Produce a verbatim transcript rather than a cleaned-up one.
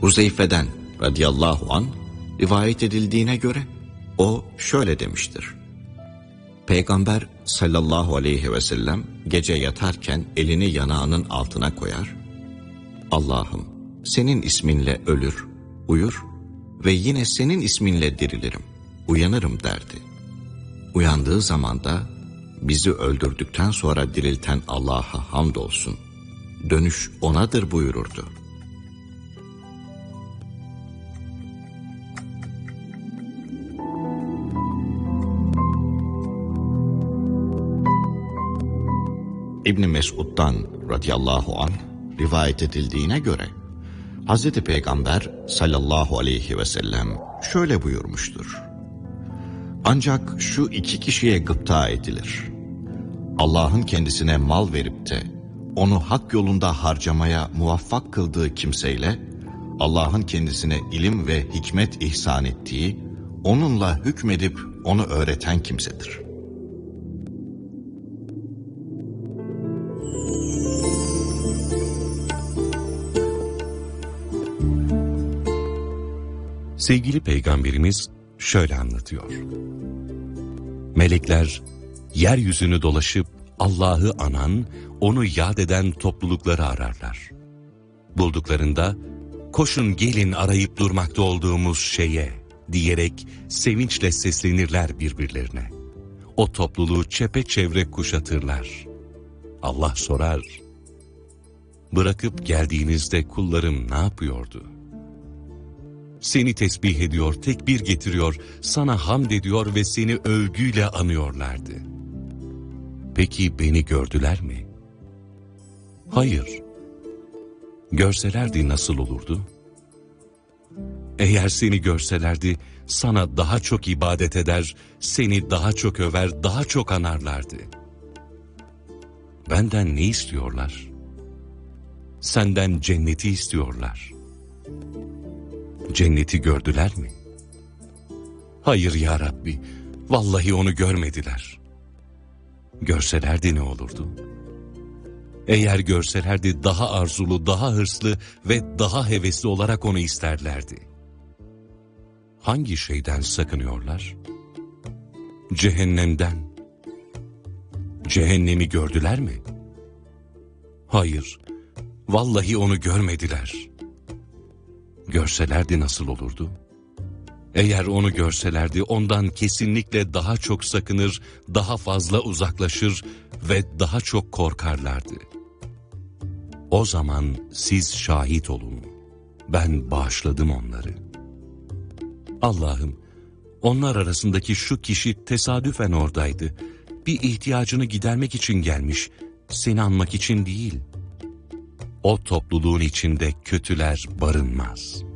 Huzeyfe'den radıyallahu an rivayet edildiğine göre o şöyle demiştir. Peygamber sallallahu aleyhi ve sellem gece yatarken elini yanağının altına koyar. Allah'ım senin isminle ölür, uyur ve yine senin isminle dirilirim, uyanırım derdi. Uyandığı zaman da bizi öldürdükten sonra dirilten Allah'a hamdolsun, dönüş O'nadır buyururdu. İbn Mesud'dan radıyallahu anh rivayet edildiğine göre Hazreti Peygamber sallallahu aleyhi ve sellem şöyle buyurmuştur. Ancak şu iki kişiye gıpta edilir. Allah'ın kendisine mal verip de onu hak yolunda harcamaya muvaffak kıldığı kimseyle Allah'ın kendisine ilim ve hikmet ihsan ettiği, onunla hükmedip onu öğreten kimsedir. Sevgili Peygamberimiz şöyle anlatıyor. Melekler yeryüzünü dolaşıp Allah'ı anan, onu yad eden toplulukları ararlar. Bulduklarında koşun gelin arayıp durmakta olduğumuz şeye diyerek sevinçle seslenirler birbirlerine. O topluluğu çepeçevre kuşatırlar. Allah sorar, bırakıp geldiğinizde kullarım ne yapıyordu? Seni tesbih ediyor, tekbir getiriyor, sana hamd ediyor ve seni övgüyle anıyorlardı. Peki beni gördüler mi? Hayır. Görselerdi nasıl olurdu? Eğer seni görselerdi, sana daha çok ibadet eder, seni daha çok över, daha çok anarlardı. Benden ne istiyorlar? Senden cenneti istiyorlar. Cenneti gördüler mi? Hayır ya Rabbi, vallahi onu görmediler. Görselerdi ne olurdu? Eğer görselerdi daha arzulu, daha hırslı ve daha hevesli olarak onu isterlerdi. Hangi şeyden sakınıyorlar? Cehennemden. Cehennemi gördüler mi? Hayır, vallahi onu görmediler. Görselerdi nasıl olurdu? Eğer onu görselerdi ondan kesinlikle daha çok sakınır, daha fazla uzaklaşır ve daha çok korkarlardı. O zaman siz şahit olun. Ben bağışladım onları. Allah'ım, onlar arasındaki şu kişi tesadüfen oradaydı. Bir ihtiyacını gidermek için gelmiş, seni anmak için değil. O topluluğun içinde kötüler barınmaz.